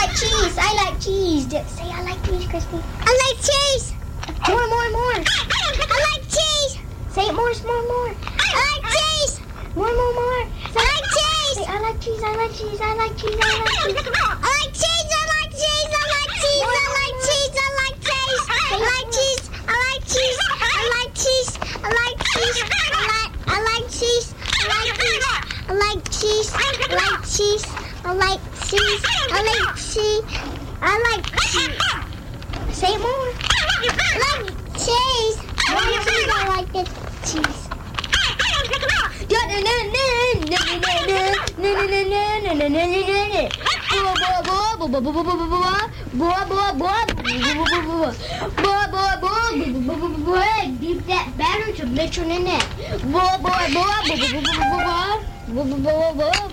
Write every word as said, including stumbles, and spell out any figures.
like cheese. I like cheese. Say I like cheese, Crispy. I like cheese. More, more, more. I like cheese. Say it more, more, more. I like cheese. More, more, more. Say, I like cheese. Say, I like cheese. I like cheese. I like cheese. I like cheese. I like cheese. I like cheese. I like cheese. I like cheese. I like cheese. I like cheese. I like cheese. I like cheese. I like cheese. I like. I like cheese. I like cheese. I like cheese. I like cheese. I like cheese. I like cheese. I like cheese. Say it more. I like cheese. More cheese. I like the cheese. Beep that batter to Mitchell and Annette.